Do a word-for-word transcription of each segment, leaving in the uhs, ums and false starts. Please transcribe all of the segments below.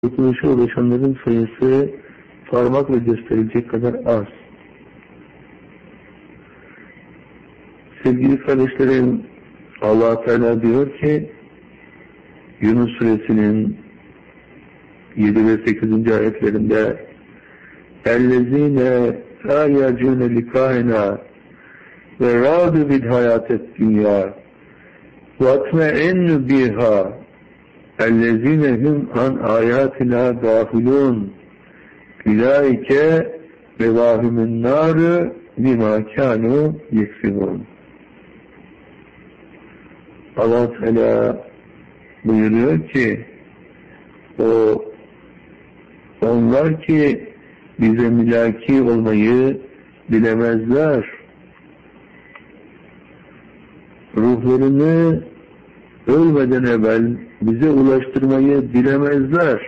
Kurtuluşa ulaşanların sayısı parmakla gösterilecek kadar az. Sevgili kardeşlerim, Allah Teala diyor ki Yunus Suresinin yedi ve sekizinci ayetlerinde اَلَّذ۪ينَ لَا يَرْجُونَ لِقَاءَنَا وَرَاضُ بِالْحَيَاةِ الدُّنْيَا وَاطْمَئَنُّ بِهَا اَلَّذ۪ينَ هُمْ عَنْ آيَاتِنَا غَافِلُونَ اُولَٰئِكَ مَوَاهُمُ النَّارِ بِمَا كَانُوا يَكْسِبُونَ. Allah Teala buyuruyor ki o onlar ki bize mülaki olmayı bilemezler, ruhlarını ölmeden evvel bize ulaştırmayı bilemezler.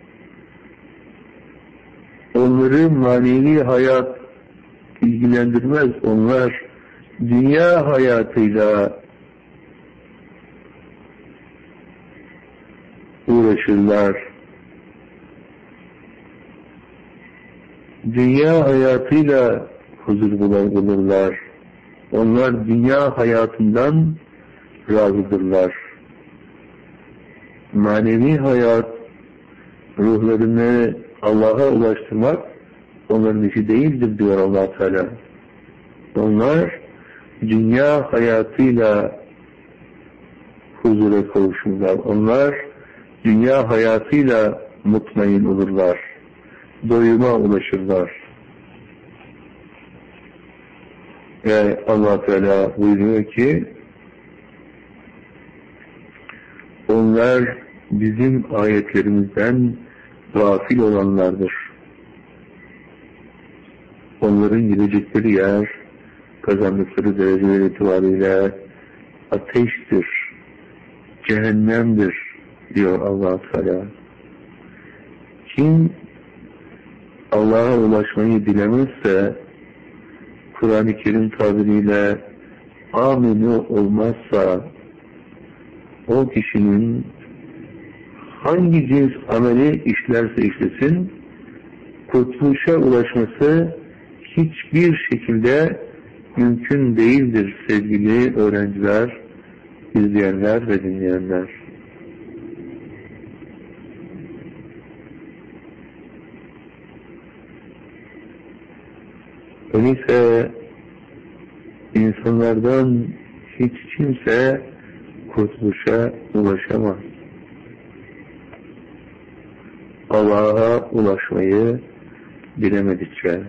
Onları manevi hayat ilgilendirmez. Onlar dünya hayatıyla uğraşırlar. Dünya hayatıyla huzur bulurlar. Onlar dünya hayatından razıdırlar. Manevi hayat, ruhlarını Allah'a ulaştırmak onların işi değildir diyor Allah Teala. Onlar dünya hayatıyla huzura kavuşurlar. Onlar dünya hayatıyla mutmain olurlar. Doyuma ulaşırlar. Ve Allah Teala buyuruyor ki onlar bizim ayetlerimizden gafil olanlardır. Onların gidecekleri yer, kazandıkları dereceler itibariyle ateştir, cehennemdir diyor Allah Teala. Kim Allah'a ulaşmayı dilemezse, Kur'an-ı Kerim tabiriyle amini olmazsa, o kişinin hangi cins ameli işlerse işlesin, kurtuluşa ulaşması hiçbir şekilde mümkün değildir sevgili öğrenciler, izleyenler ve dinleyenler. Öyleyse insanlardan hiç kimse kurtuluşa ulaşamaz. Allah'a ulaşmayı bilemedikçe.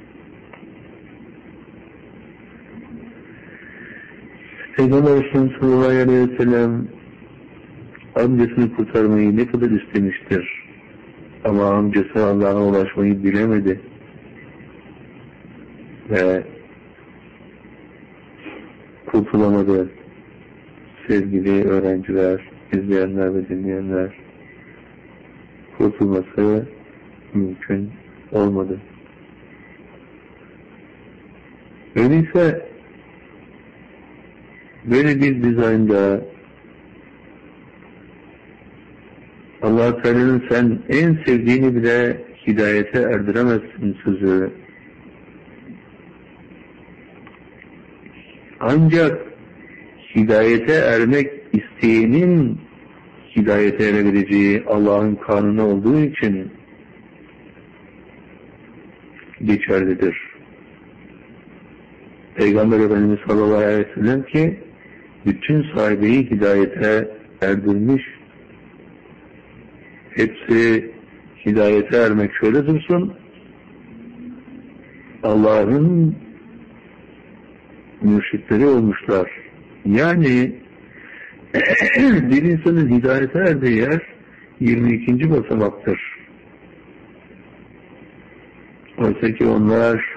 Peygamber Efendimiz sallallahu aleyhi ve sellem amcasını kurtarmayı ne kadar istemiştir. Ama amcası Allah'a ulaşmayı bilemedi. Ve kurtulamadı. Sevgili öğrenciler, izleyenler ve dinleyenler, kurtulması mümkün olmadı. Öyleyse böyle bir dizaynda Allah Teala'nın sen en sevdiğini bile hidayete erdiremezsin sözü. Ancak hidayete ermek isteyenin hidayete erebileceği Allah'ın kanunu olduğu için geçerlidir. Peygamber Efendimiz sallallahu aleyhi ve sellem ki bütün sahibeyi hidayete erdirmiş. Hepsi hidayete ermek şöyle dursun, Allah'ın mürşitleri olmuşlar. Yani bir insanın hidayete erdiği yer yirmi ikinci basamaktır. Oysa ki onlar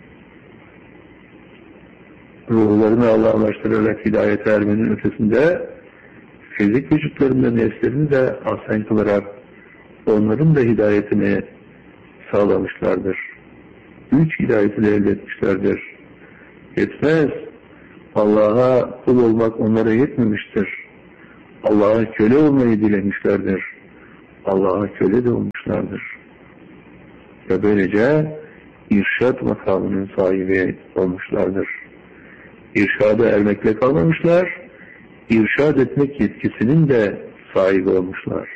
ruhlarını Allah'a ulaştırarak hidayete ermenin ötesinde fizik vücutlarında nefslerini de ahsen kılarak onların da hidayetini sağlamışlardır. Üç hidayetini elde etmişlerdir. Yetmez. Allah'a kul olmak onlara yetmemiştir. Allah'a köle olmayı dilemişlerdir. Allah'a köle de olmuşlardır. Ve böylece irşad makamının sahibi olmuşlardır. İrşada ermekle kalmamışlar, irşad etmek yetkisinin de sahibi olmuşlar.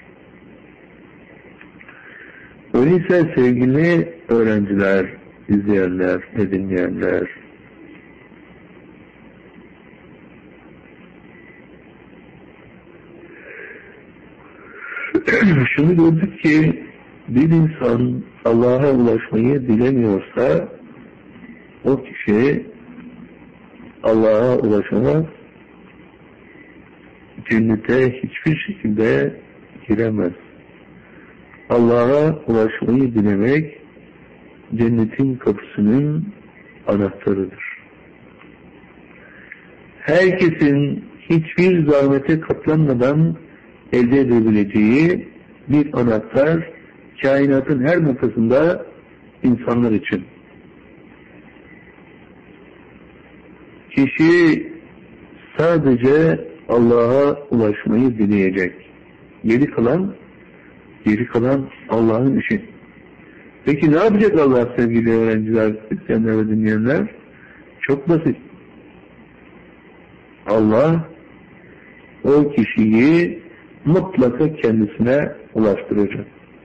Öyleyse sevgili öğrenciler, izleyenler ve dinleyenler, şunu gördük ki bir insan Allah'a ulaşmayı bilemiyorsa o kişi Allah'a ulaşamaz, cennete hiçbir şekilde giremez. Allah'a ulaşmayı dilemek cennetin kapısının anahtarıdır. Herkesin hiçbir zahmete katlanmadan elde edebileceği bir anahtar kainatın her noktasında insanlar için. Kişi sadece Allah'a ulaşmayı dileyecek. Geri kalan, geri kalan Allah'ın işi. Peki ne yapacak Allah sevgili öğrenciler, izleyenler ve dinleyenler? Çok basit. Allah o kişiyi mutlaka kendisine ulaştıracak.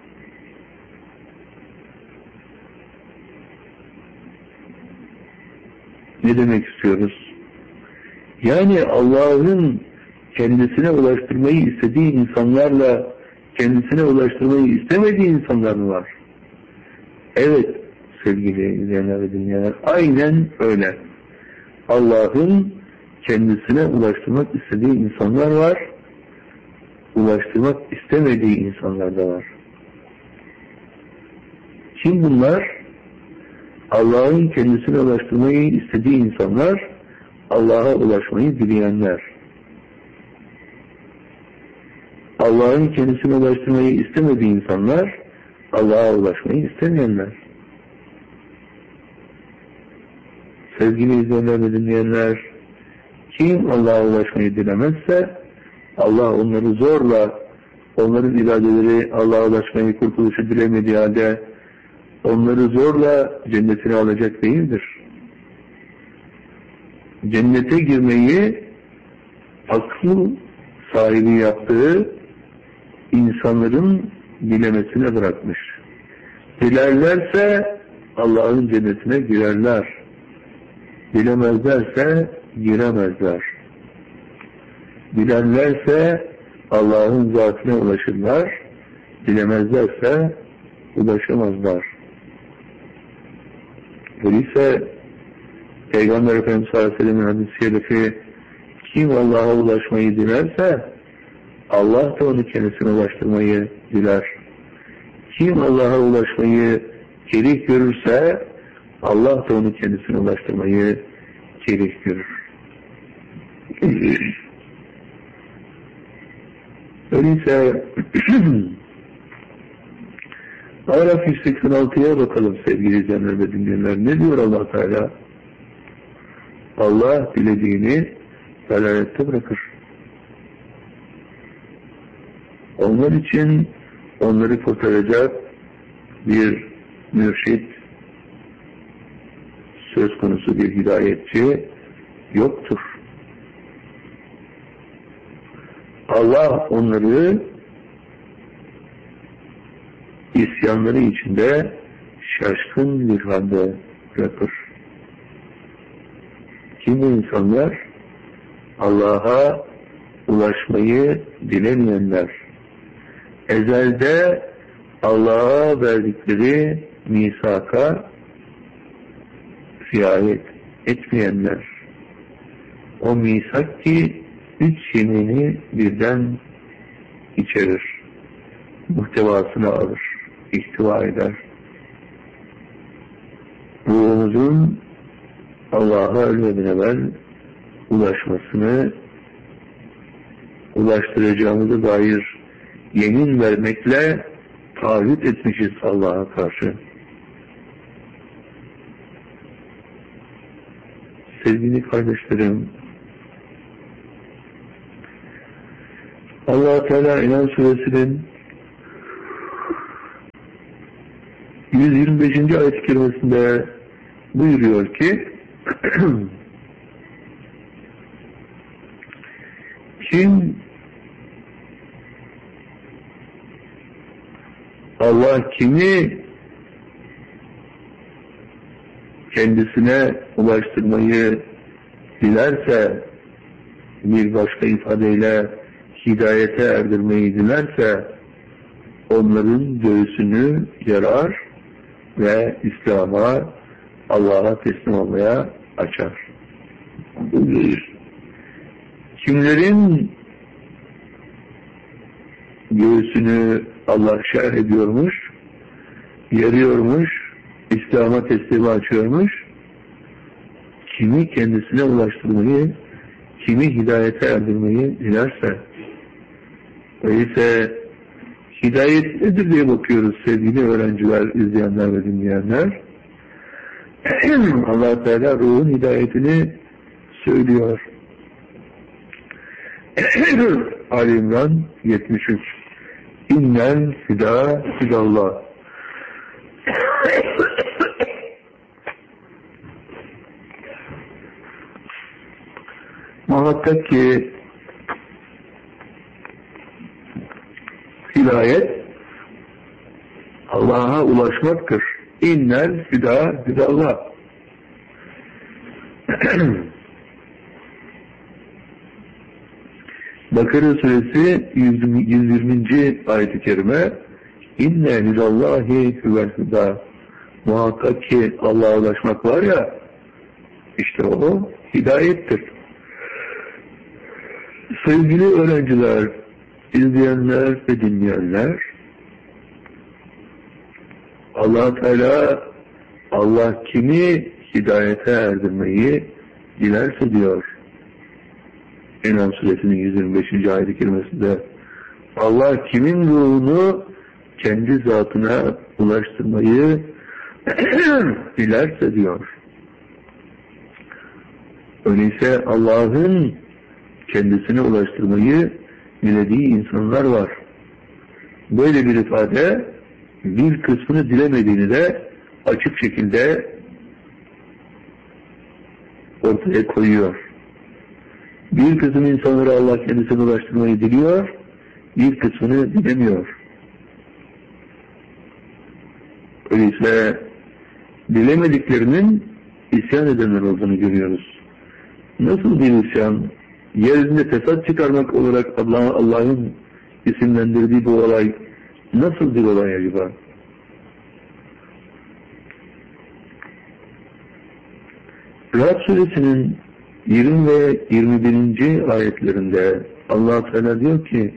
Ne demek istiyoruz? Yani Allah'ın kendisine ulaştırmayı istediği insanlarla kendisine ulaştırmayı istemediği insanlar mı var? Evet sevgili izleyenler ve dinleyenler, aynen öyle. Allah'ın kendisine ulaştırmak istediği insanlar var, ulaştırmak istemediği insanlar da var. Kim bunlar? Allah'ın kendisine ulaştırmayı istediği insanlar, Allah'a ulaşmayı dileyenler. Allah'ın kendisine ulaştırmayı istemediği insanlar, Allah'a ulaşmayı istemeyenler. Sevgili izleyenler ve dinleyenler, kim Allah'a ulaşmayı dilemezse, Allah onları zorla, onların iradeleri Allah'a ulaşmayı, kurtuluşu dilemediği halde, onları zorla cennetine alacak değildir. Cennete girmeyi akıl sahibi yaptığı insanların dilemesine bırakmış. Dilerlerse Allah'ın cennetine girerler. Dilemezlerse giremezler. Dilerlerse Allah'ın zatına ulaşırlar. Dilemezlerse ulaşamazlar. Öyleyse Peygamber Efendimiz sallallahu aleyhi ve sellem'in hadis-i şerifi, kim Allah'a ulaşmayı dilerse Allah da onu kendisine ulaştırmayı diler. Kim Allah'a ulaşmayı kerih görürse Allah da onu kendisine ulaştırmayı kerih görür. Öyleyse Araf yüz seksen altıya bakalım sevgili izleyenler ve dinleyenler. Ne diyor Allah Teala? Allah dilediğini dalalette bırakır. Onlar için onları kurtaracak bir mürşit, söz konusu bir hidayetçi yoktur. Allah onları isyanları içinde şaşkın bir halde bırakır. Kim bu insanlar? Allah'a ulaşmayı dilemeyenler. Ezelde Allah'a verdikleri misaka riayet etmeyenler. O misak ki üç yemini birden içerir. Muhtevasını alır, ihtiva eder. Ruhumuzun Allah'a ölmeden evvel ulaşmasını, ulaştıracağımıza dair yemin vermekle taahhüt etmişiz Allah'a karşı. Sevgili kardeşlerim, Allah Teala İnam Suresinin yüz yirmi beşinci ayet-i kerimesinde buyuruyor ki kim Allah kimi kendisine ulaştırmayı dilerse, bir başka ifadeyle hidayete erdirmeyi dilerse, onların göğsünü yarar ve İslam'a, Allah'a teslim olmaya açar. Kimlerin göğsünü Allah şerh ediyormuş, yarıyormuş, İslam'a teslimi açıyormuş, kimi kendisine ulaştırmayı, kimi hidayete erdirmeyi dilerse. Öyleyse hidayet nedir diye bakıyoruz sevgili öğrenciler, izleyenler ve dinleyenler. Allah Teala ruhun hidayetini söylüyor. Ali İmran yetmiş üç. İnnel fida fidallah. Muhakkak ki hidayet Allah'a ulaşmaktır. İnnel fida fidallah. Bakara suresi yüz yirminci ayet-i kerime İnne hidallahi huvel hida. Muhakkak ki Allah'a ulaşmak var ya, işte o hidayettir. Sevgili öğrenciler, izleyenler ve dinleyenler, Allah Teala Allah kimi hidayete erdirmeyi dilerse diyor. En'am suresinin yüz yirmi beşinci ayet-i kerimesinde Allah kimin ruhunu kendi zatına ulaştırmayı dilerse diyor. Öyleyse Allah'ın kendisine ulaştırmayı dilediği insanlar var. Böyle bir ifade bir kısmını dilemediğini de açık şekilde ortaya koyuyor. Bir kısım insanları Allah kendisine ulaştırmayı diliyor, bir kısmını dilemiyor. Öyleyse dilemediklerinin isyan edenler olduğunu görüyoruz. Nasıl bir isyan? Yeryüzünde fesat çıkarmak olarak Allah, Allah'ın isimlendirdiği bu olay nasıl bir olay acaba? Ra'd suresinin yirmi ve yirmi birinci ayetlerinde Allah Teala diyor ki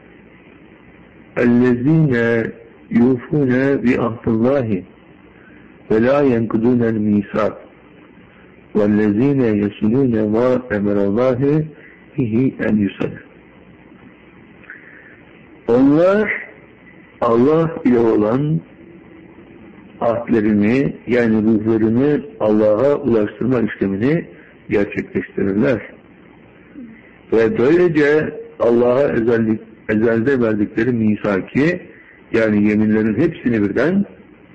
اَلَّذ۪ينَ يُوفُونَ بِعَهْدِ اللّٰهِ وَلَا يَنْقُضُونَ الْمِيثَاقَ وَالَّذ۪ينَ يَصِلُونَ مَا اَمَرَ اللّٰهِ بِهِ اَنْ يُصَلَ. Onlar Allah ile olan ahdlerini, yani ruhlarını Allah'a ulaştırma işlemini gerçekleştirirler. Ve böylece Allah'a ezellik, ezelde verdikleri misaki, yani yeminlerin hepsini birden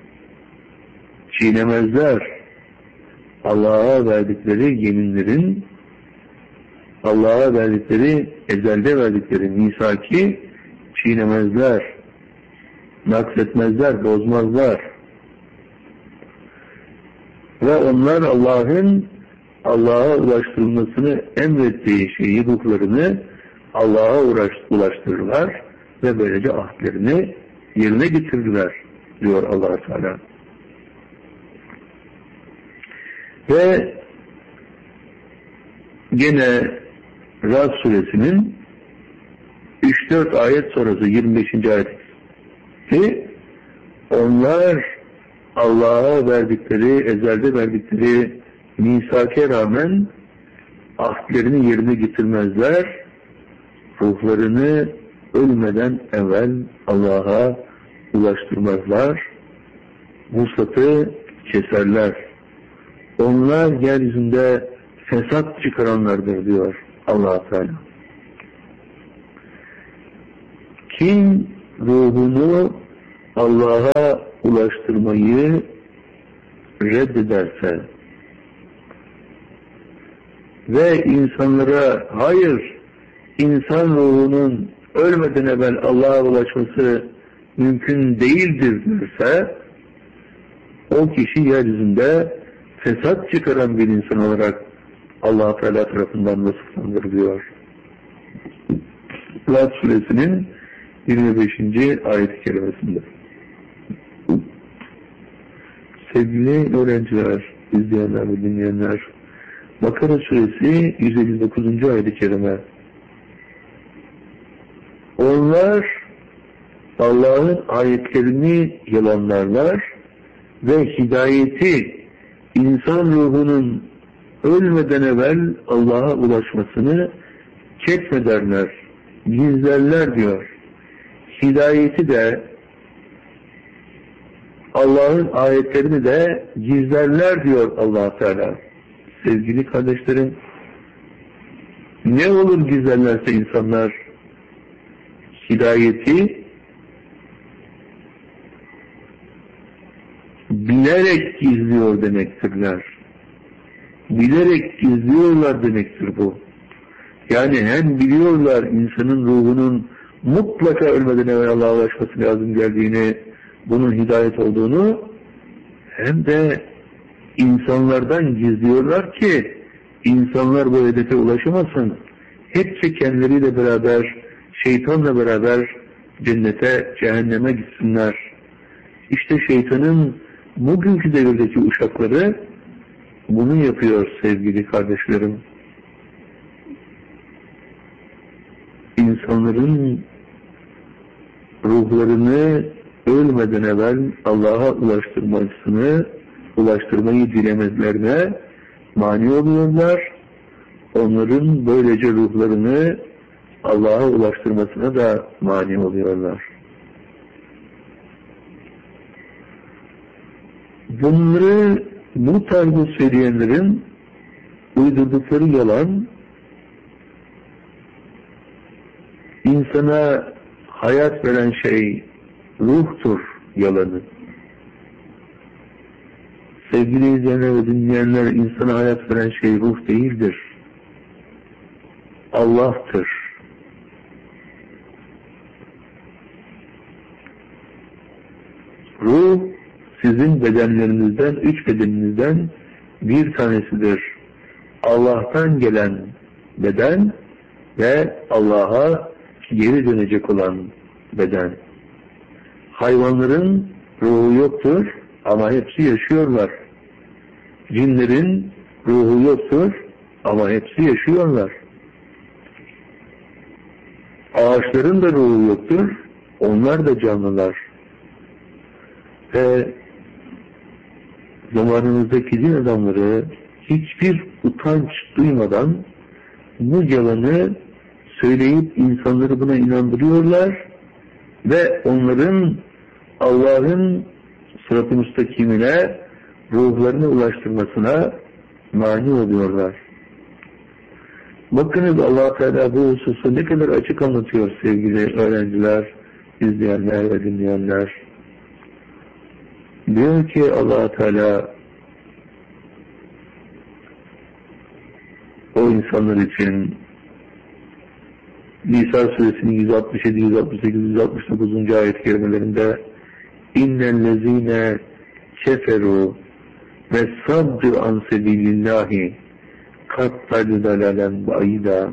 çiğnemezler. Allah'a verdikleri yeminlerin, Allah'a verdikleri, ezelde verdikleri misaki çiğnemezler, naksetmezler, bozmazlar. Ve onlar Allah'ın Allah'a ulaştırılmasını emrettiği şeyi, ruhlarını Allah'a ulaştırırlar ve böylece ahdlerini yerine getirirler diyor Allah Teala. Ve gene Ra'd suresinin üç dört ayet sonrası yirmi beşinci ayet ki onlar Allah'a verdikleri, ezelde verdikleri misake rağmen ahdlerini yerine getirmezler, ruhlarını ölmeden evvel Allah'a ulaştırmazlar, vuslatı keserler. Onlar yeryüzünde fesat çıkaranlardır diyor Allah Teala. Kim ruhunu Allah'a ulaştırmayı reddederse ve insanlara hayır, insan ruhunun ölmeden evvel Allah'a ulaşması mümkün değildir derse, o kişi yeryüzünde fesat çıkaran bir insan olarak Allah Teala tarafından vasıflandırılıyor. Ra'd suresinin yirmi beşinci ayet-i kerimesinde. Sevgili öğrenciler, izleyenler ve dinleyenler, Bakara suresi yüz elli dokuzuncu ayet-i kerime. Onlar Allah'ın ayetlerini yalanlarlar ve hidayeti insan ruhunun ölmeden evvel Allah'a ulaşmasını ketmederler, gizlerler diyor. Hidayeti de Allah'ın ayetlerini de gizlerler diyor Allah Teala. Sevgili kardeşlerim, ne olur gizlerlerse insanlar hidayeti bilerek gizliyor demektirler. Bilerek gizliyorlar demektir bu. Yani hem biliyorlar insanın ruhunun mutlaka ölmeden evvel Allah'a ulaşması lazım geldiğini, bunun hidayet olduğunu, hem de insanlardan gizliyorlar ki insanlar bu hedefe ulaşamasın. Hepsi kendileriyle beraber, şeytanla beraber cennete, cehenneme gitsinler. İşte şeytanın bugünkü devirdeki uşakları bunu yapıyor sevgili kardeşlerim. İnsanların ruhlarını ölmeden evvel Allah'a ulaştırmasını, ulaştırmayı dilemezlerine mani oluyorlar. Onların böylece ruhlarını Allah'a ulaştırmasına da mani oluyorlar. Bunları, bu tarzı söyleyenlerin uydurdukları yalan, insana hayat veren şey ruhtur yalanı. Sevgili izleyenler ve dinleyenler, insana hayat veren şey ruh değildir. Allah'tır. Ruh sizin bedenlerinizden, üç bedeninizden bir tanesidir. Allah'tan gelen beden ve Allah'a geri dönecek olan beden. Hayvanların ruhu yoktur ama hepsi yaşıyorlar. Cinlerin ruhu yoktur ama hepsi yaşıyorlar. Ağaçların da ruhu yoktur, onlar da canlılar. Ve zamanımızdaki din adamları hiçbir utanç duymadan bu yalanı söyleyip insanları buna inandırıyorlar ve onların Allah'ın sırat-ı müstakimine ruhlarını ulaştırmasına mani oluyorlar. Bakınız Allah Teala bu hususu ne kadar açık anlatıyor sevgili öğrenciler, izleyenler ve dinleyenler. Diyor ki Allah Teala o insanlar için Nisa suresinin yüz altmış yedi, yüz altmış sekiz, yüz altmış dokuzuncu ayet kelimelerinde innellezine keferu ve saddu an sebilillahi kattad dalalen ba'ida.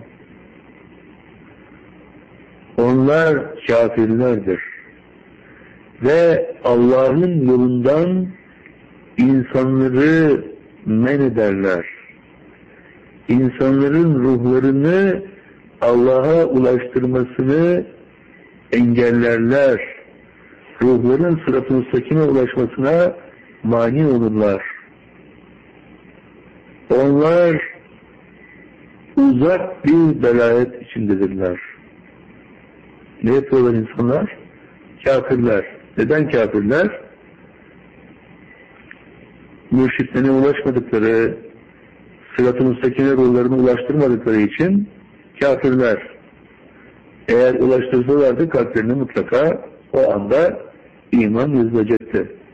Onlar kafirlerdir ve Allah'ın yolundan insanları men ederler. İnsanların ruhlarını Allah'a ulaştırmasını engellerler. Ruhların sırat-ı müstakime ulaşmasına mani olurlar. Onlar uzak bir belayet içindedirler. Ne yapıyorlar insanlar? Kafirler. Neden kafirler? Mürşitlerine ulaşmadıkları, sırat-ı müstakime ruhlarını ulaştırmadıkları için kafirler. Eğer ulaştırsalardı kalplerine mutlaka o anda iman yazılacaktı.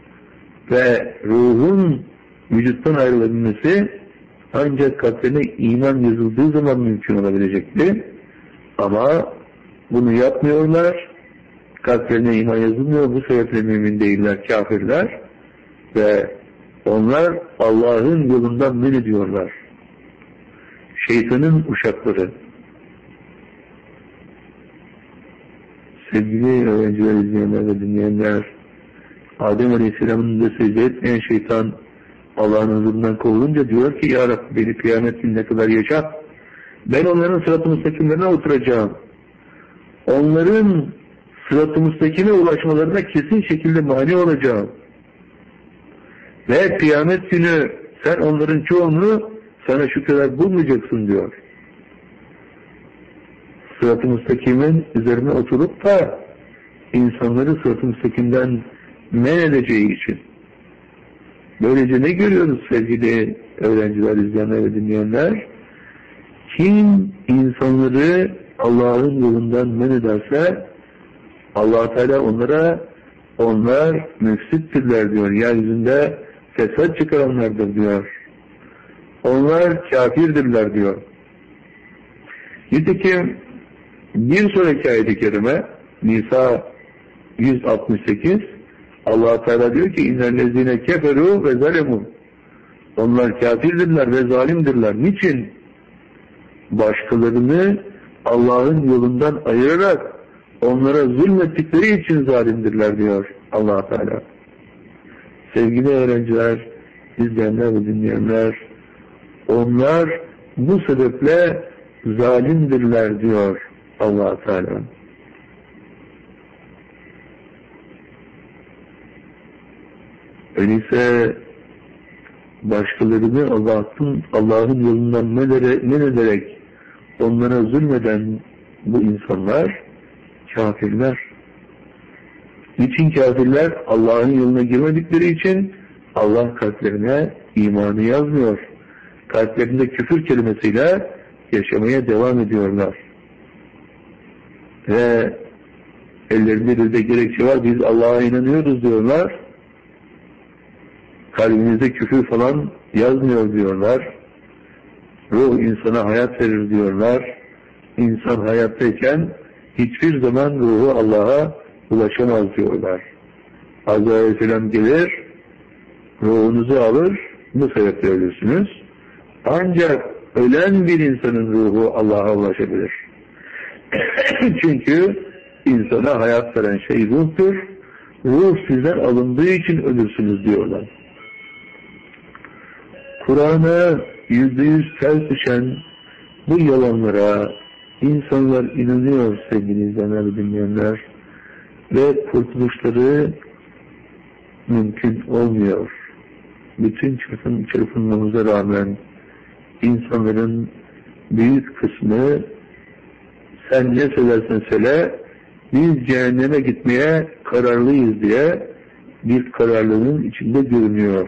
ve ruhun vücuttan ayrılabilmesi ancak kalplerine iman yazıldığı zaman mümkün olabilecekti. Ama bunu yapmıyorlar. Kalplerine iman yazılmıyor. Bu sebeple mümin değiller, kafirler. Ve onlar Allah'ın yolundan men ediyorlar. Şeytanın uşakları. Sevgili öğrenciler, izleyenler ve dinleyenler, Adem Aleyhisselam'ın da secde etmeyen şeytan Allah'ın huzurundan kovulunca diyor ki, Ya Rabbi beni kıyamet gününe kadar yaşa. Ben onların sırat-ı müstakimlerine oturacağım. Onların sırat-ı müstakime ulaşmalarına kesin şekilde mani olacağım. Ve kıyamet günü sen onların çoğunu sana şu kadar bulmayacaksın diyor. Sırat-ı müstakimin üzerine oturup da insanları sırat-ı müstakimden men edeceği için. Böylece ne görüyoruz sevgili öğrenciler, izleyenler ve dinleyenler? Kim insanları Allah'ın yolundan men ederse Allah Teala onlara onlar müfsittirler diyor. Yeryüzünde fesat çıkaranlardır diyor. Onlar kafirdirler diyor. Nitekim bir sonraki ayet-i kerime Nisa yüz altmış sekiz Allah Teala diyor ki innellezine keferu ve zalemu, onlar kafirdirler ve zalimdirler. Niçin? Başkalarını Allah'ın yolundan ayırarak onlara zulmettikleri için zalimdirler diyor Allah Teala. Sevgili öğrenciler, izleyenler ve dinleyenler, onlar bu sebeple zalimdirler diyor Allah Teala. Öyleyse başkalarını Allah'ın Allah'ın yolundan men ederek onlara zulmeden bu insanlar kafirler. Niçin kafirler? Allah'ın yoluna girmedikleri için Allah kalplerine imanı yazmıyor. Kalplerinde küfür kelimesiyle yaşamaya devam ediyorlar. Ve ellerinde bir de gerekçe var, biz Allah'a inanıyoruz diyorlar. Kalbimizde küfür falan yazmıyor diyorlar. Ruh insana hayat verir diyorlar. İnsan hayattayken hiçbir zaman ruhu Allah'a ulaşamaz diyorlar. Azrail Aleyhisselam gelir, ruhunuzu alır, bu sebeple ölürsünüz. Ancak ölen bir insanın ruhu Allah'a ulaşabilir. Çünkü insana hayat veren şey ruhtur. Ruh sizden alındığı için ölürsünüz diyorlar. Kur'an'a yüzde yüz ters düşen bu yalanlara insanlar inanıyor sevgili izleyenler ve dinleyenler ve kurtuluşları mümkün olmuyor. Bütün çırpın, çırpınmamıza rağmen insanların büyük kısmı sen ne söylersen söyle biz cehenneme gitmeye kararlıyız diye bir kararlılığın içinde görünüyor.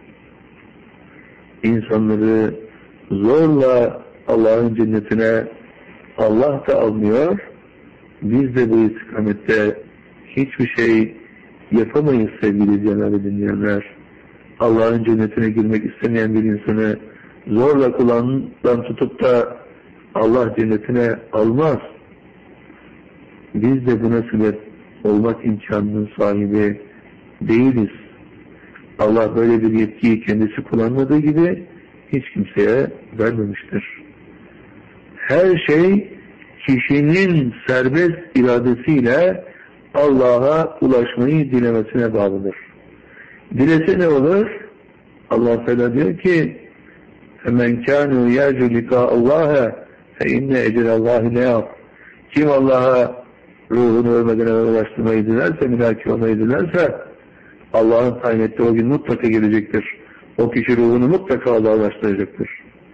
İnsanları zorla Allah'ın cennetine Allah da almıyor. Biz de bu istikamette hiçbir şey yapamayız sevgili izleyenler ve dinleyenler. Allah'ın cennetine girmek istemeyen bir insanı zorla kulağından tutup da Allah cennetine almaz. Biz de buna sebep olmak imkanının sahibi değiliz. Allah böyle bir yetkiyi kendisi kullanmadığı gibi hiç kimseye vermemiştir. Her şey kişinin serbest iradesiyle Allah'a ulaşmayı dilemesine bağlıdır. Dilese ne olur? Allah Teala diyor ki فَمَنْ كَانُوا يَرْجُ لِقَاءَ اللّٰهَ فَاِنَّ اَجْرَ اللّٰهِ لَيَقْ Kim Allah'a ruhunu ölmeden evvel ulaştırmayı dilerse, mülaki olmayı dilerse Allah'ın tayin ettiği o gün mutlaka gelecektir. O kişi ruhunu mutlaka Allah'a ulaştıracaktır.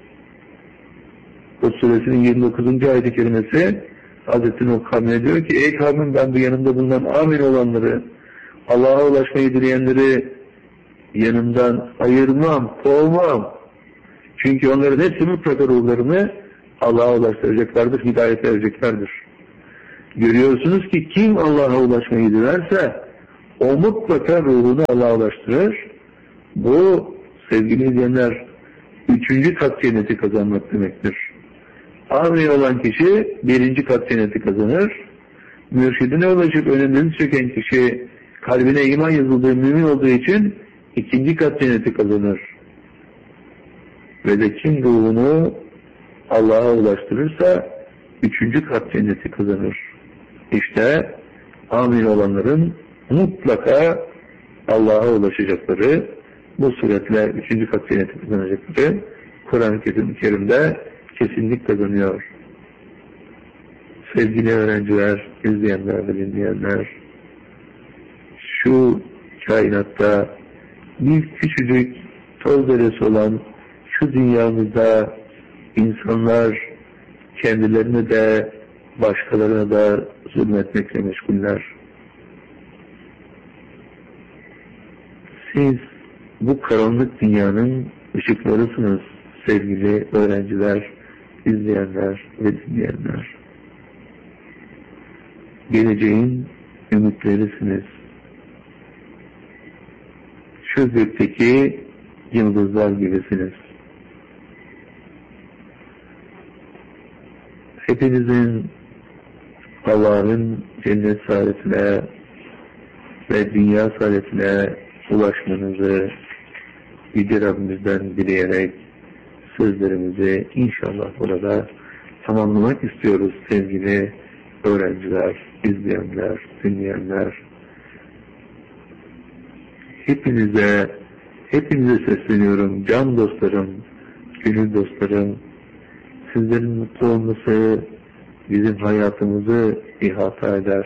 Hud suresinin yirmi dokuzuncu ayet-i kerimesi Hazreti Nuh kavmine diyor ki ey kavmim ben bu yanımda bulunan amin olanları Allah'a ulaşmayı dileyenleri yanımdan ayırmam, kovmam. Çünkü onların hepsi mutlaka ruhlarını Allah'a ulaştıracaklardır, hidayet vereceklerdir. Görüyorsunuz ki kim Allah'a ulaşmayı dilerse o mutlaka ruhunu Allah'a ulaştırır. Bu sevgili izleyenler üçüncü kat cenneti kazanmak demektir. Amin olan kişi birinci kat cenneti kazanır. Mürşidine ulaşıp önünde çeken kişi kalbine iman yazıldığı mümin olduğu için ikinci kat cenneti kazanır. Ve de kim ruhunu Allah'a ulaştırırsa üçüncü kat cenneti kazanır. İşte amin olanların mutlaka Allah'a ulaşacakları, bu suretle üçüncü kat cenneti kazanacakları Kur'an-ı Kerim'de kesinlik kazanıyor. Sevgili öğrenciler, izleyenler ve dinleyenler, şu kainatta bir küçücük toz zerresi olan şu dünyamızda insanlar kendilerine de başkalarına da zulmetmekle meşguller. Siz bu karanlık dünyanın ışıklarısınız sevgili öğrenciler, izleyenler ve dinleyenler. Geleceğin ümitlerisiniz. Şu gökteki yıldızlar gibisiniz. Hepinizin Allah'ın cennet saadetine ve dünya saadetine ulaşmanızı Yüce Rabbimizden dileyerek sözlerimizi inşallah burada tamamlamak istiyoruz sevgili öğrenciler, izleyenler, dinleyenler. Hepinize, hepinize sesleniyorum can dostlarım, gönül dostlarım. Sizlerin mutlu olması bizim hayatımızı ihata eder.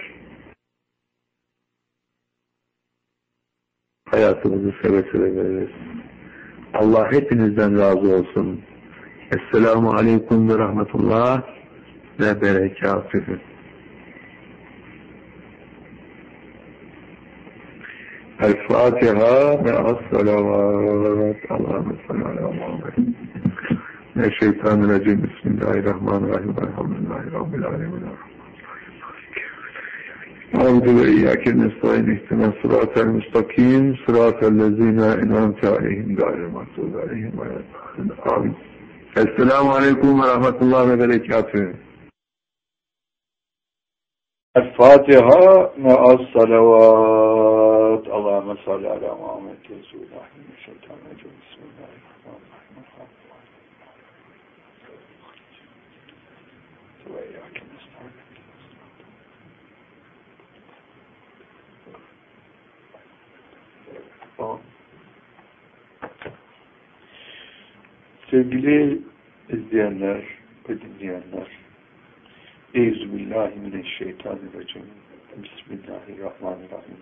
Hayatımızı seve seve veririz. Allah hepinizden razı olsun. Esselamu Aleyküm ve Rahmetullah ve Berekatühü. El-Fatiha ve As-Salavat. Allahümme salli ala Muhammed. Eşşeytanirracim. Bismillahirrahmanirrahim. Elhamdülillahi Rabbil alemin. Avdu ve iyyâke nestaîn ihtina sıratel müstakîm sıratellezîne en'amte aleyhim gâyril mağdûbi aleyhim ve lâddâllîn. Amin. Esselamu aleyküm ve rahmetullah ve berekatühü. El-Fatiha ve as-salavat. Allahümme salli ala Muhammed. Bismillahirrahmanirrahim. Sevgili izleyenler ve dinleyenler, Euzubillahimineşşeytanirracim. Bismillahirrahmanirrahim.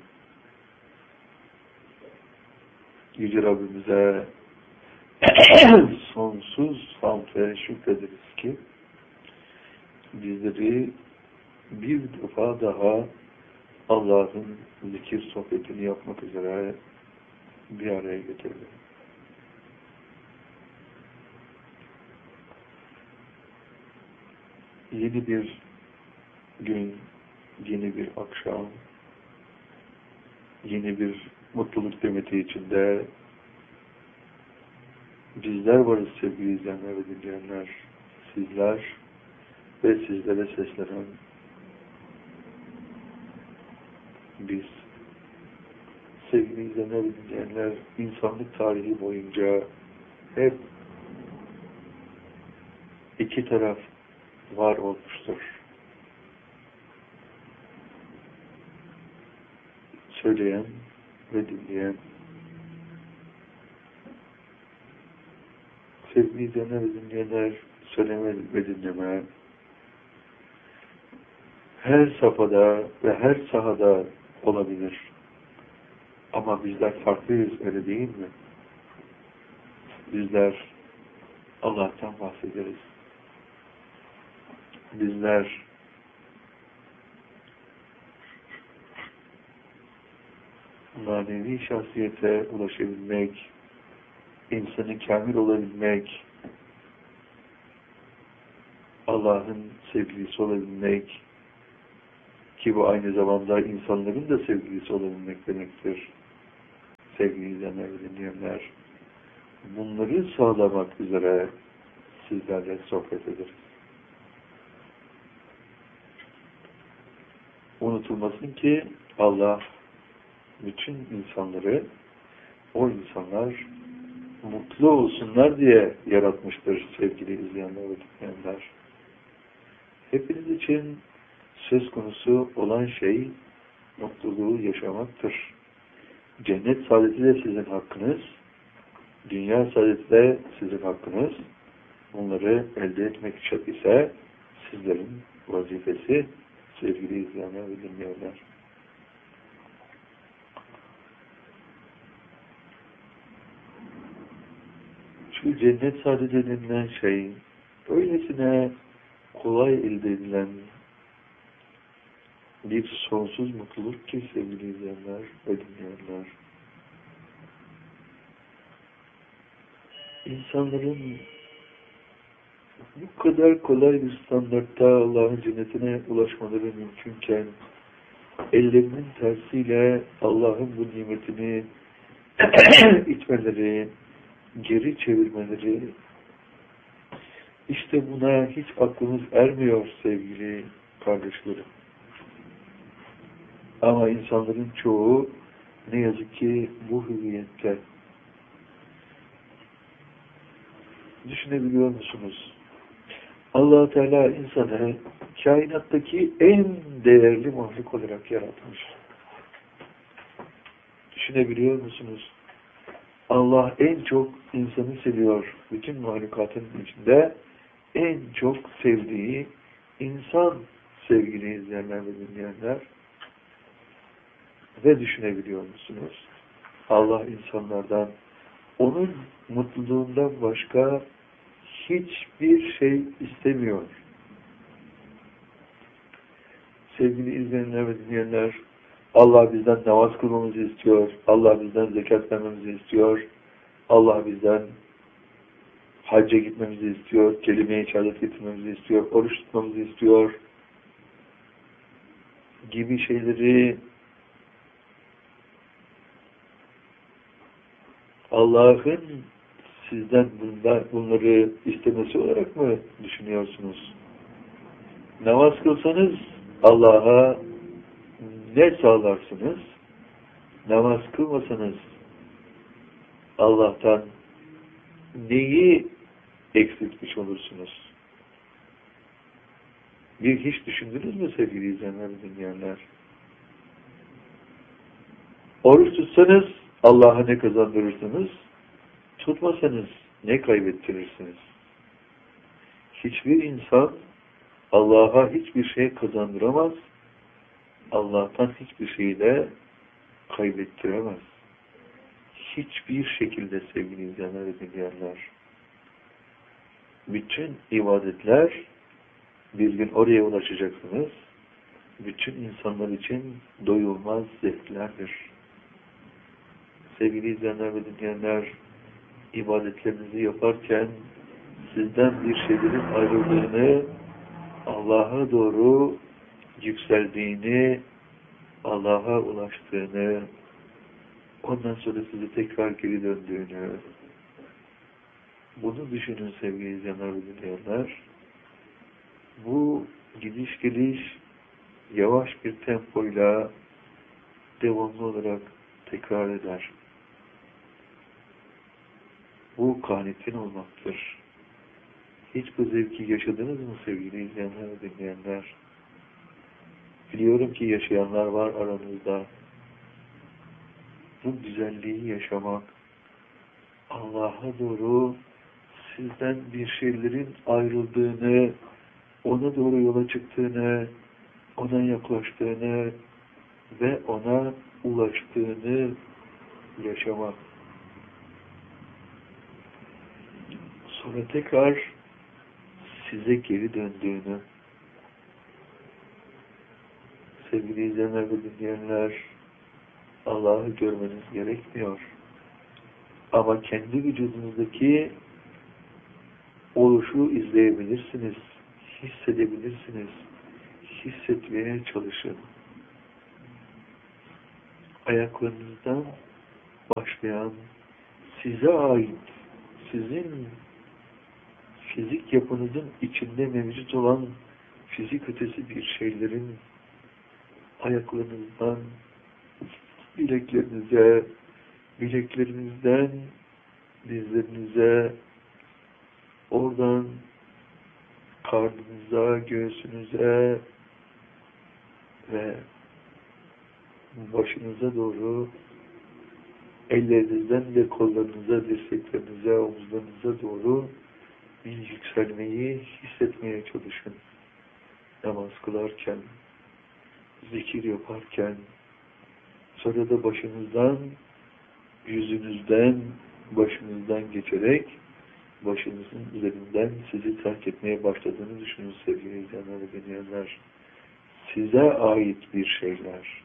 Yüce Rabbimize sonsuz hamd ve şükrederiz ki bizleri bir defa daha Allah'ın zikir sohbetini yapmak üzere bir araya getirdi. Yeni bir gün, yeni bir akşam, yeni bir mutluluk demeti içinde bizler varız sevgili izleyenler ve dinleyenler. Sizler ve sizlere seslenen biz. Sevgili izleyenler ve dinleyenler, insanlık tarihi boyunca hep iki taraf var olmuştur. Söyleyen ve dinleyen. Sevgili izleyenler ve dinleyenler, söyleme ve dinleme her safhada ve her sahada olabilir. Ama bizler farklıyız, öyle değil mi? Bizler Allah'tan bahsederiz. Bizler manevi şahsiyete ulaşabilmek, insanı kamil olabilmek, Allah'ın sevgilisi olabilmek, ki bu aynı zamanda insanların da sevgilisi olabilmek demektir. sevgili izleyenler ve dinleyenler, bunları sağlamak üzere sizlerle sohbet ederiz. Unutulmasın ki Allah bütün insanları, o insanlar mutlu olsunlar diye yaratmıştır sevgili izleyenler ve dinleyenler. Hepiniz için söz konusu olan şey mutluluğu yaşamaktır. Cennet saadeti de sizin hakkınız, dünya saadeti de sizin hakkınız. Bunları elde etmek ise sizlerin vazifesi sevgili izleyenler ve dinleyenler. Şu cennet saadeti denilen şey öylesine kolay elde edilen bir sonsuz mutluluk ki sevgili izleyenler ve dinleyenler. İnsanların bu kadar kolay bir standartta Allah'ın cennetine ulaşmaları mümkünken ellerinin tersiyle Allah'ın bu nimetini itmeleri, geri çevirmeleri, işte buna hiç aklımız ermiyor sevgili kardeşlerim. Ama insanların çoğu ne yazık ki bu hüviyette. Düşünebiliyor musunuz? Allah Teala insanı kainattaki en değerli mahluk olarak yaratmış. Düşünebiliyor musunuz? Allah en çok insanı seviyor. Bütün mahlukatın içinde en çok sevdiği insan sevgili izleyenler ve dinleyenler. Ve düşünebiliyor musunuz? Allah insanlardan onun mutluluğundan başka hiçbir şey istemiyor. Sevgili izleyenler ve dinleyenler, Allah bizden namaz kılmamızı istiyor. Allah bizden zekat vermemizi istiyor. Allah bizden hacca gitmemizi istiyor. Kelime-i şehadet getirmemizi istiyor. Oruç tutmamızı istiyor. Gibi şeyleri Allah'ın sizden bunlar, bunları istemesi olarak mı düşünüyorsunuz? Namaz kılsanız Allah'a ne sağlarsınız? Namaz kılmasanız Allah'tan neyi eksiltmiş olursunuz? Bir hiç düşündünüz mü sevgili izleyenler ve dinleyenler? Oruç tutsanız Allah'a ne kazandırırsınız? Tutmasanız ne kaybettirirsiniz? Hiçbir insan Allah'a hiçbir şey kazandıramaz, Allah'tan hiçbir şeyi de kaybettiremez. Hiçbir şekilde sevgili izleyenler ve dinleyenler. Bütün ibadetler bir gün oraya ulaşacaksınız. Bütün insanlar için doyulmaz zevklerdir. Sevgili izleyenler ve dinleyenler, ibadetlerinizi yaparken sizden bir şeylerin ayrıldığını, Allah'a doğru yükseldiğini, Allah'a ulaştığını, ondan sonra sizi tekrar geri döndüğünü, bunu düşünün sevgili izleyenler ve dinleyenler. Bu gidiş geliş yavaş bir tempoyla devamlı olarak tekrar eder. Bu kanitin olmaktır. Hiç bu zevki yaşadınız mı sevgili izleyenler ve dinleyenler? Biliyorum ki yaşayanlar var aranızda. Bu güzelliği yaşamak, Allah'a doğru sizden bir şeylerin ayrıldığını, ona doğru yola çıktığını, ona yaklaştığını ve ona ulaştığını yaşamak. Sonra tekrar size geri döndüğünü, sevgili izleyenler ve dinleyenler, Allah'ı görmeniz gerekmiyor. Ama kendi vücudunuzdaki oluşu izleyebilirsiniz, hissedebilirsiniz, hissetmeye çalışın. Ayaklarınızdan başlayan, size ait, sizin fizik yapınızın içinde mevcut olan fizik ötesi bir şeylerin ayaklarınızdan bileklerinize, bileklerinizden dizlerinize, oradan karnınıza, göğsünüze ve başınıza doğru ellerinizden de kollarınıza, dirseklerinize, omuzlarınıza doğru bir yükselmeyi hissetmeye çalışın. Namaz kılarken, zikir yaparken, sonra da başınızdan, yüzünüzden, başınızdan geçerek başınızın üzerinden sizi terk etmeye başladığını düşünün sevgili izleyenler ve dinleyenler. Size ait bir şeyler.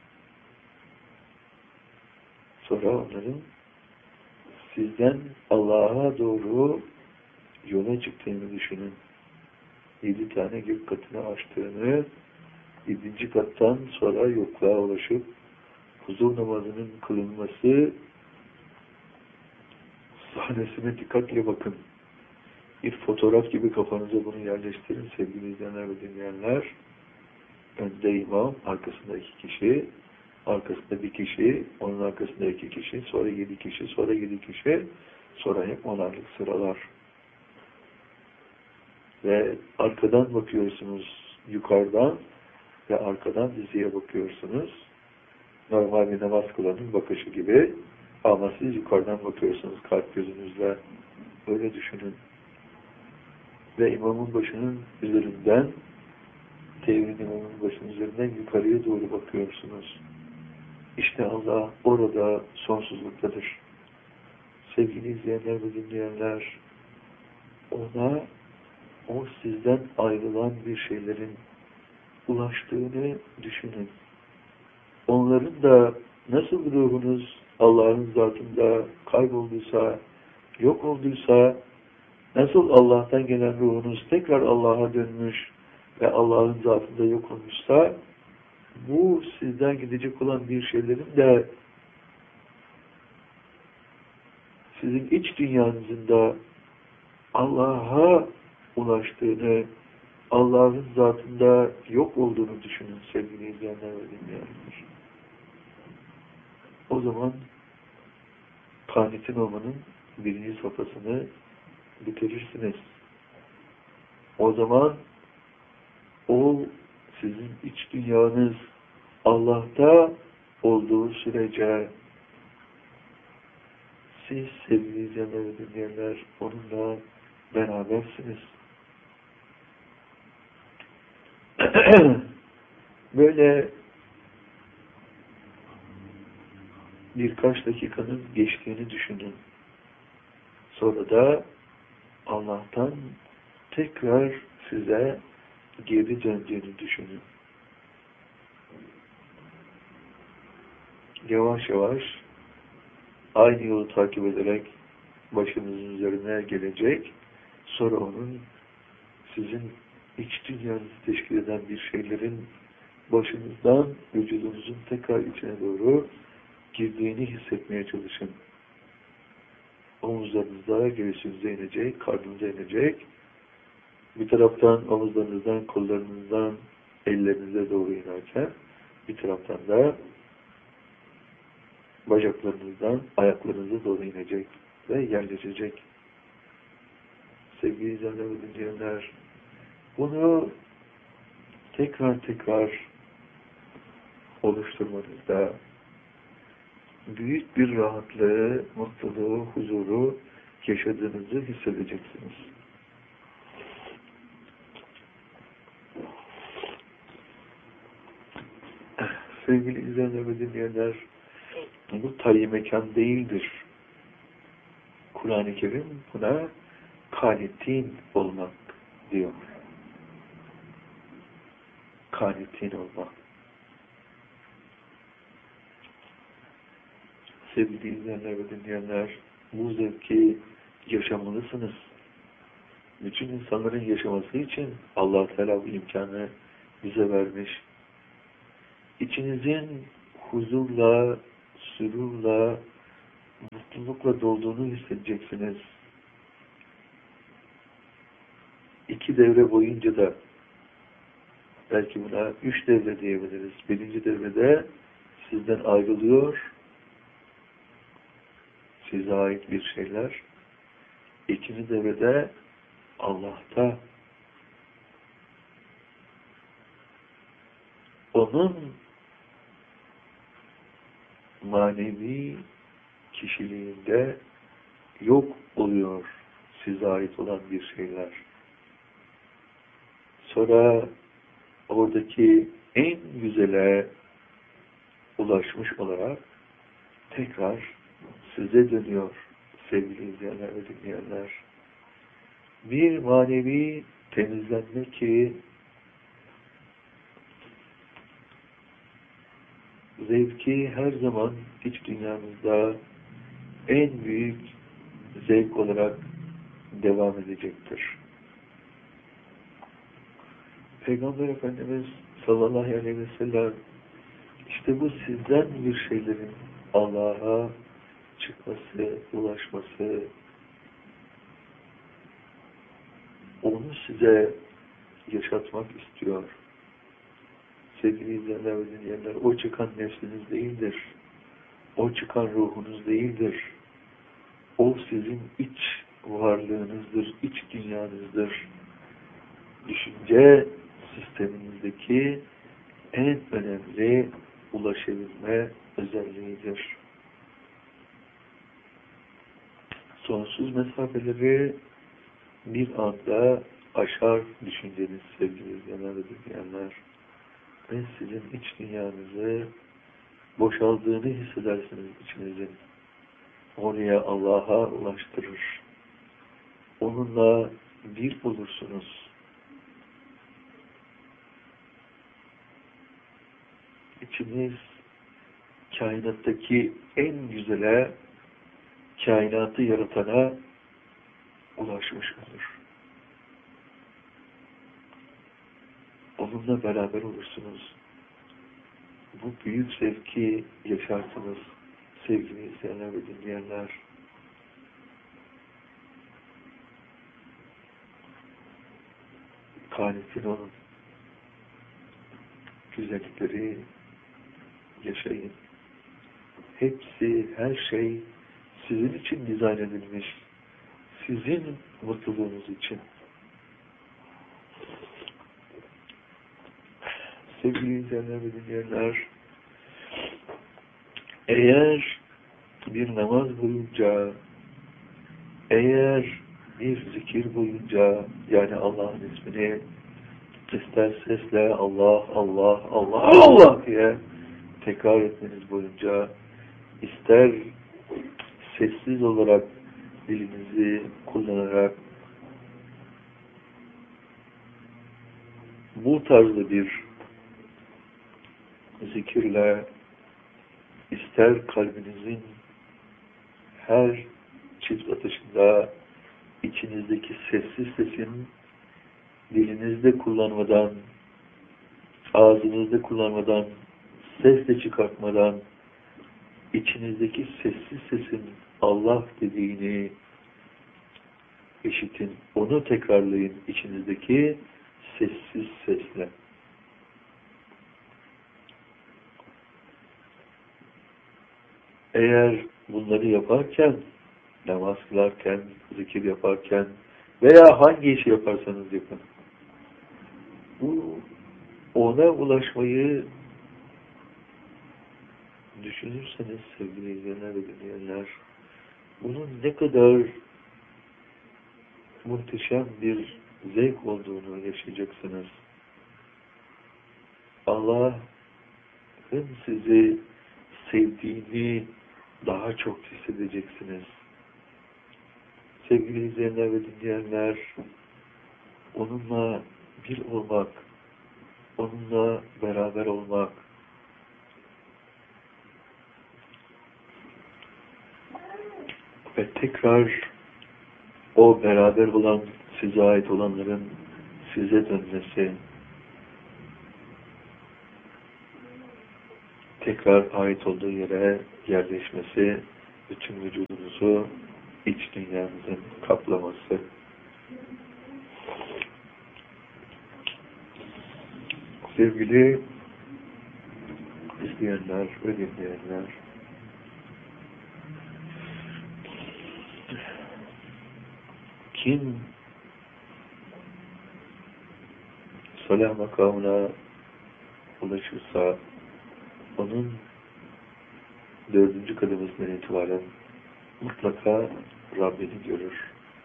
Sonra onların sizden Allah'a doğru yola çıktığını düşünün. Yedi tane gök katını açtığını, yedinci kattan sonra yokluğa ulaşıp huzur namazının kılınması sahnesine dikkatle bakın. Bir fotoğraf gibi kafanıza bunu yerleştirin sevgili izleyenler ve dinleyenler. Önde imam, arkasında iki kişi, arkasında bir kişi, onun arkasında iki kişi, sonra yedi kişi, sonra yedi kişi, sonra hep onarlık sıralar. Ve arkadan bakıyorsunuz yukarıdan ve arkadan diziye bakıyorsunuz. Normal bir namaz kılanın bakışı gibi, ama siz yukarıdan bakıyorsunuz kalp gözünüzle. Öyle düşünün. Ve imamın başının üzerinden, tevhid imamın başının üzerinden yukarıya doğru bakıyorsunuz. İşte Allah orada sonsuzluktadır. Sevgili izleyenler ve dinleyenler, ona, o sizden ayrılan bir şeylerin ulaştığını düşünün. Onların da nasıl ruhunuz Allah'ın zatında kaybolduysa, yok olduysa, nasıl Allah'tan gelen ruhunuz tekrar Allah'a dönmüş ve Allah'ın zatında yok olmuşsa, bu sizden gidecek olan bir şeylerin de sizin iç dünyanızın da Allah'a ulaştığını, Allah'ın zatında yok olduğunu düşünün sevgili izleyenler ve dinleyenler. O zaman kanitin olmanın birinci safhasını bitirirsiniz. O zaman o sizin iç dünyanız Allah'ta olduğu sürece siz sevgili izleyenler ve dinleyenler onunla berabersiniz. Böyle birkaç dakikanın geçtiğini düşünün. Sonra da Allah'tan tekrar size geri döndüğünü düşünün. Yavaş yavaş aynı yolu takip ederek başınızın üzerine gelecek. Sonra onun sizin iç dünyanızı teşkil eden bir şeylerin başınızdan vücudunuzun tekrar içine doğru girdiğini hissetmeye çalışın. Omuzlarınızda, göğsünüze inecek, karnınıza inecek. Bir taraftan omuzlarınızdan, kollarınızdan, ellerinize doğru inerken, bir taraftan da bacaklarınızdan, ayaklarınıza doğru inecek ve yerleşecek. Sevgili izleyenler ve dinleyenler, bunu tekrar tekrar oluşturmanızda büyük bir rahatlığı, mutluluğu, huzuru yaşadığınızı hissedeceksiniz. Sevgili izleyenler ve dinleyenler, bu tayyi mekan değildir. Kur'an-ı Kerim buna kanitin olmak diyor. Kanitin olmak. Sevgili izleyenler ve dinleyenler, bu zevki yaşamalısınız. Bütün insanların yaşaması için Allah-u Teala bu imkanı bize vermiş. İçinizin huzurla, sürurla, mutlulukla dolduğunu hissedeceksiniz. İki devre boyunca da, belki buna üç devre diyebiliriz. Birinci devrede sizden ayrılıyor, size ait bir şeyler. İkinci devrede Allah'ta, onun manevi kişiliğinde yok oluyor size ait olan bir şeyler. Sonra oradaki en güzele ulaşmış olarak tekrar size dönüyor sevgili izleyenler ve dinleyenler. Bir manevi temizlenme ki zevki her zaman iç dünyamızda en büyük zevk olarak devam edecektir. Peygamber Efendimiz sallallahu aleyhi ve sellem işte bu sizden bir şeylerin Allah'a çıkması, ulaşması, onu size yaşatmak istiyor. Sevgili izleyenler ve dinleyenler, o çıkan nefsiniz değildir. O çıkan ruhunuz değildir. O sizin iç varlığınızdır, iç dünyanızdır. Düşünce sisteminizdeki en önemli ulaşabilme özelliğidir. Sonsuz mesafeleri bir anda aşar düşünceniz sevgili izleyenler ve dinleyenler. Ve sizin iç dünyanızı boşaldığını hissedersiniz içinizin. Oraya Allah'a ulaştırır. Onunla bir olursunuz. İçiniz kainattaki en güzele, kainatı yaratana ulaşmış olur. Onunla beraber olursunuz. Bu büyük zevki yaşarsınız sevgili izleyenler ve dinleyenler. Kanitin olun. Güzellikleri yaşayın. Hepsi, her şey sizin için dizayn edilmiş. Sizin mutluluğunuz için. Sevgili izleyenler ve dinleyenler, eğer bir namaz boyunca, eğer bir zikir boyunca, yani Allah'ın ismini ister sesle Allah, Allah, Allah, Allah diye tekrar etmeniz boyunca, ister sessiz olarak dilinizi kullanarak bu tarzda bir zikirle, ister kalbinizin her çift atışında içinizdeki sessiz sesin dilinizde kullanmadan, ağzınızda kullanmadan, ses de çıkartmadan içinizdeki sessiz sesin Allah dediğini işitin. Onu tekrarlayın içinizdeki sessiz sesle. Eğer bunları yaparken, namaz kılarken, zikir yaparken veya hangi işi yaparsanız yapın, bu ona ulaşmayı düşünürseniz sevgili izleyenler ve dinleyenler, bunun ne kadar muhteşem bir zevk olduğunu yaşayacaksınız. Allah'ın sizi sevdiğini daha çok hissedeceksiniz. Sevgili izleyenler ve dinleyenler, onunla bir olmak, onunla beraber olmak, ve tekrar o beraber olan, size ait olanların size dönmesi, tekrar ait olduğu yere yerleşmesi bütün vücudunuzu iç dünyanızın kaplaması. Sevgili izleyenler ve dinleyenler, kim salah makamına ulaşırsa onun dördüncü kademesinden itibaren mutlaka Rabbini görür.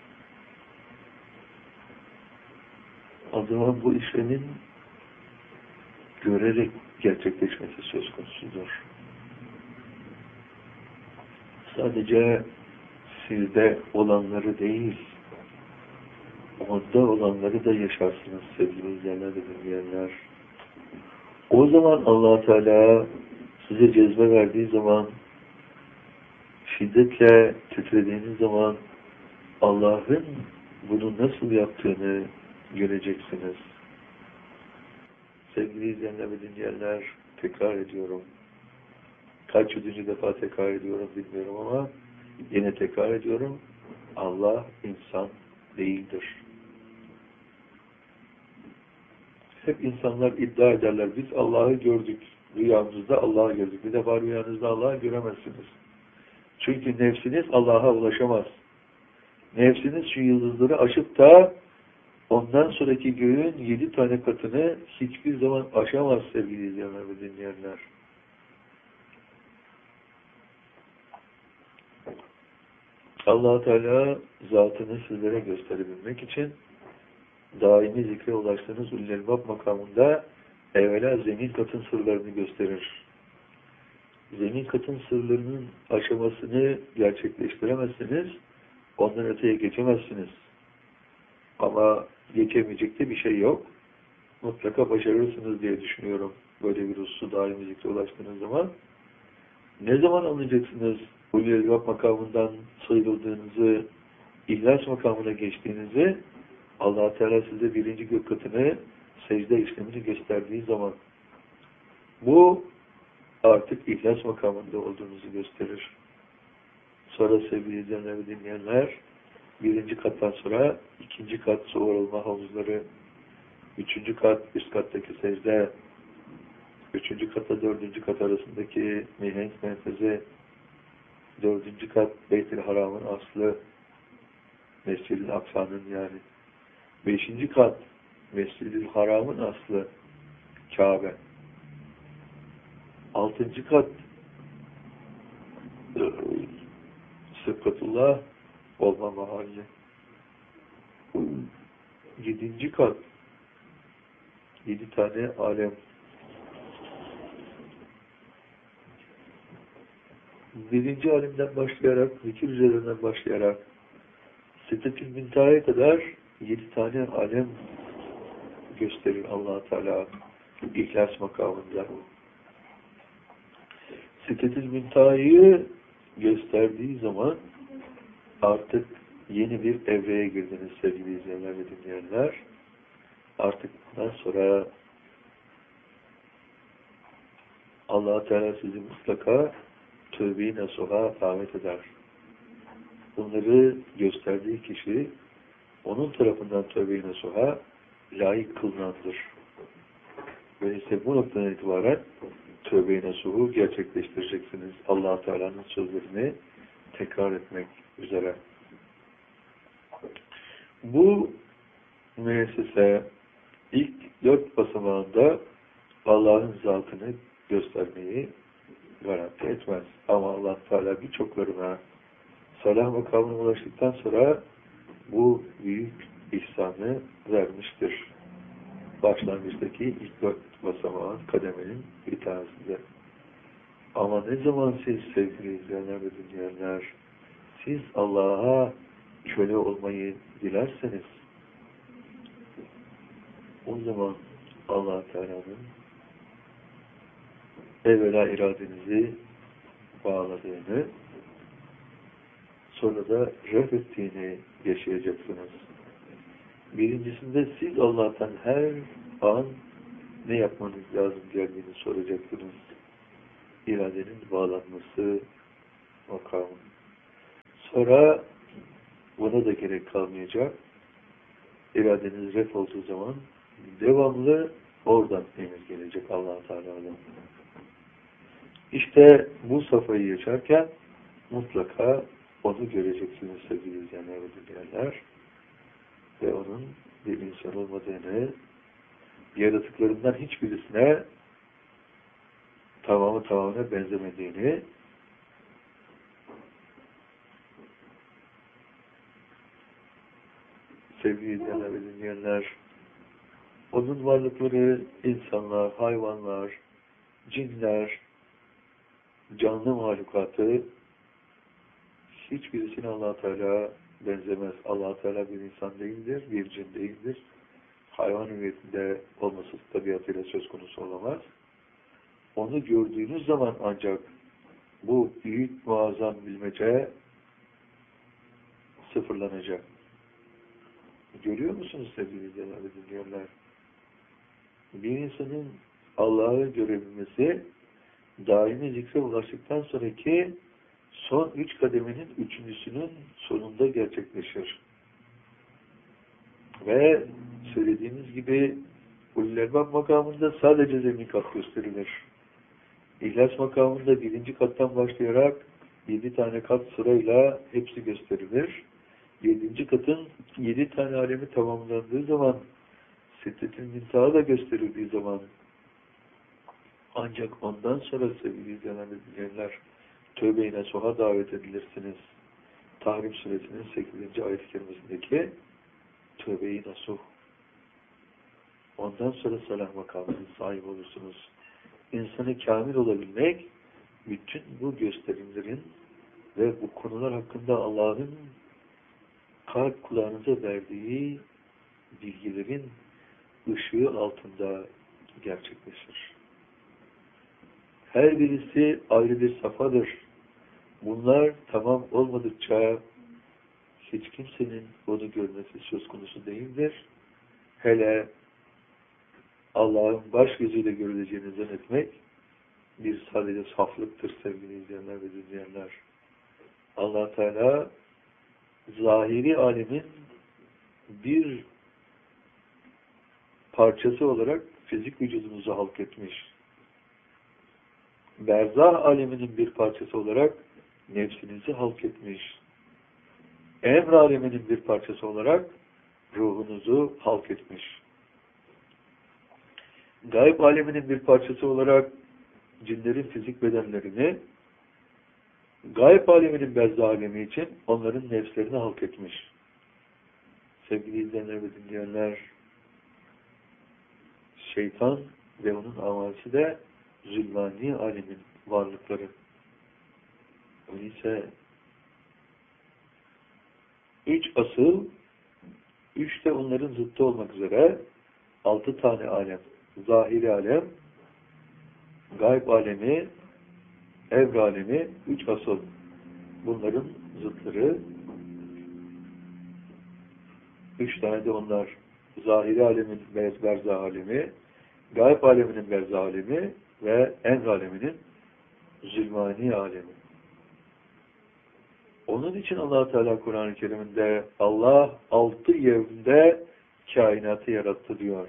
O zaman bu işlemin görerek gerçekleşmesi söz konusudur. Sadece sizde olanları değil, onda olanları da yaşarsınız sevgili izleyenler ve dinleyenler. O zaman Allah Teala size cezbe verdiği zaman, şiddetle titrediğiniz zaman Allah'ın bunu nasıl yaptığını göreceksiniz. Sevgili izleyenler ve dinleyenler, tekrar ediyorum. Kaç yüzüncü defa tekrar ediyorum bilmiyorum ama yine tekrar ediyorum. Allah insan değildir. Hep insanlar iddia ederler. Biz Allah'ı gördük. Rüyamızda Allah'ı gördük. Bir defa rüyanızda Allah'ı göremezsiniz. Çünkü nefsiniz Allah'a ulaşamaz. Nefsiniz şu yıldızları aşıp da ondan sonraki göğün yedi tane katını hiçbir zaman aşamaz sevgili izleyenler ve dinleyenler. Allah Teala zatını sizlere gösterebilmek için daimi zikre ulaştığınız ulul elbab makamında evvela zemin katın sırlarını gösterir. Zemin katın sırlarının aşamasını gerçekleştiremezsiniz, ondan öteye geçemezsiniz. Ama geçemeyecek de bir şey yok. Mutlaka başarırsınız diye düşünüyorum. Böyle bir hususu daimi zikre ulaştığınız zaman. Ne zaman anlayacaksınız ulul elbab makamından sıyrıldığınızı, İhlas makamına geçtiğinizi? Allah Teala size birinci gök katını, secde işlemini gösterdiği zaman. Bu artık İhlas makamında olduğunuzu gösterir. Sonra sevgili izleyenler ve dinleyenler, birinci kattan sonra ikinci kat soğurulma havuzları, üçüncü kat üst kattaki secde, üçüncü kata dördüncü kat arasındaki mihenk menfeze, dördüncü kat Beyt-i Haram'ın aslı, Mescid-i Aksa'nın yani. Beşinci kat Mescid-i Haram'ın aslı Kabe. Altıncı kat Sıkkatullah olma mahalli. Yedinci kat yedi tane alem. Birinci alemden başlayarak, zikir üzerinden başlayarak Sitte-i Münteha'ya kadar yedi tane alem gösterir Allah Teala İhlas makamında. Sitte-i Münteha'yı gösterdiği zaman artık yeni bir evreye girdiniz sevgili izleyenler ve dinleyenler. Artık bundan sonra Allah Teala sizi mutlaka tövbe-i nasuha davet eder. Bunları gösterdiği kişi onun tarafından tövbe-i nasuha layık kılınandır. Öyleyse bu noktadan itibaren tövbe-i nasuhu gerçekleştireceksiniz. Allah Teala'nın sözlerini tekrar etmek üzere. Bu müessese ilk dört basamağında Allah'ın zatını göstermeyi garanti etmez. Ama Allah Teala birçoklarına salah makamına ulaştıktan sonra bu büyük ihsanı vermiştir. Başlangıçtaki ilk dört basamağın kademenin bir tanesidir. Ama ne zaman siz sevgili izleyenler ve dinleyenler, siz Allah'a köle olmayı dilerseniz, o zaman Allah Teala'nın evvela iradenizi bağladığını, sonra da reddettiğini yaşayacaksınız. Birincisinde siz Allah'tan her an ne yapmanız lazım geldiğini soracaksınız. İradenin bağlanması makamı. Sonra buna da gerek kalmayacak. İradeniz ref olduğu zaman devamlı oradan emir gelecek Allah-u Teala'dan. İşte bu safhayı yaşarken mutlaka onu göreceksiniz sevgili izleyenler ve dinleyenler. Ve onun bir insan olmadığını, yaratıklarından hiçbirisine tamamı tamamına benzemediğini, sevgili izleyenler ve dinleyenler, onun varlıkları insanlar, hayvanlar, cinler, canlı mahlukatı hiçbirisine Allah-u Teala benzemez. Allah-u Teala bir insan değildir, bir cin değildir. Hayvan hüviyetinde olması tabiatıyla söz konusu olamaz. Onu gördüğünüz zaman ancak bu büyük muazzam bilmece sıfırlanacak. Görüyor musunuz sevgili izleyenler ve dinleyenler? Bir insanın Allah'ı görebilmesi daimi zikre ulaştıktan sonraki son üç kademenin üçüncüsünün sonunda gerçekleşir. Ve söylediğimiz gibi Ulul Elbab makamında sadece zemin kat gösterilir. İhlas makamında birinci kattan başlayarak yedi tane kat sırayla hepsi gösterilir. Yedinci katın yedi tane alemi tamamlandığı zaman Siddet'in Mintahı da gösterildiği zaman ancak ondan sonra sevgili izleyenler ve dinleyenler tövbe-i nasuha davet edilirsiniz. Tahrim suresinin sekizinci ayet-i kerimesindeki tövbe-i nasuh. Ondan sonra salah makamına sahip olursunuz. İnsanı kamil olabilmek, bütün bu gösterimlerin ve bu konular hakkında Allah'ın kalp kulağınıza verdiği bilgilerin ışığı altında gerçekleşir. Her birisi ayrı bir safhadır. Bunlar tamam olmadıkça hiç kimsenin onu görmesi söz konusu değildir. Hele Allah'ın baş gözüyle görüleceğini zannetmek bir sadece saflıktır sevgili izleyenler ve dinleyenler. Allah Teala zahiri alemin bir parçası olarak fizik vücudunuzu halk etmiş. Berzah aleminin bir parçası olarak nefsinizi halk etmiş. Emr aleminin bir parçası olarak ruhunuzu halk etmiş. Gayb aleminin bir parçası olarak cinlerin fizik bedenlerini, gayb aleminin berzah alemi için onların nefslerini halk etmiş. Sevgili izleyenler ve dinleyenler, şeytan ve onun avansı da zulmani alemin varlıkları. Öyleyse üç asıl, üç de onların zıttı olmak üzere altı tane alem. Zahiri alem, gayb alemi, evr alemi, üç asıl. Bunların zıtları, üç tane de onlar. Zahiri alemin berzah alemi, gayb aleminin berzah alemi ve emr aleminin zulmani alemi. Onun için Allah Teala Kur'an-ı Kerim'inde Allah altı yevmde kainatı yarattı diyor.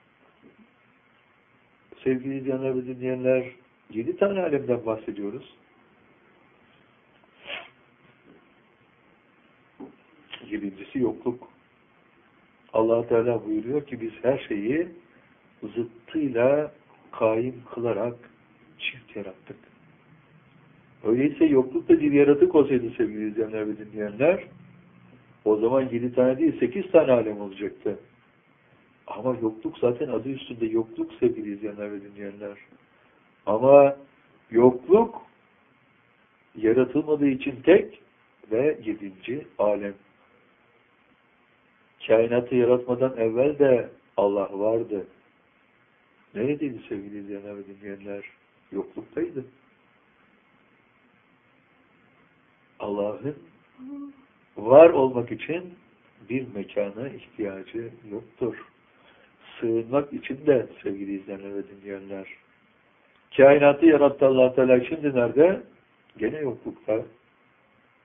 Sevgili izleyenler ve dinleyenler, yedi tane alemden bahsediyoruz. Yedincisi yokluk. Allah Teala buyuruyor ki biz her şeyi zıttıyla kaim kılarak çift yarattık. Öyleyse yokluk da bir yaratık olsaydı sevgili izleyenler ve dinleyenler, o zaman yedi tane değil sekiz tane alem olacaktı. Ama yokluk zaten adı üstünde yokluk sevgili izleyenler ve dinleyenler. Ama yokluk yaratılmadığı için tek ve yedinci alem. Kainatı yaratmadan evvel de Allah vardı. Neredeydi sevgili izleyenler ve dinleyenler? Yokluktaydı. Allah'ın var olmak için bir mekana ihtiyacı yoktur. Sığınmak için de sevgili izleyenler ve dinleyenler. Kainatı yarattı Allah Teala şimdi nerede? Gene yoklukta.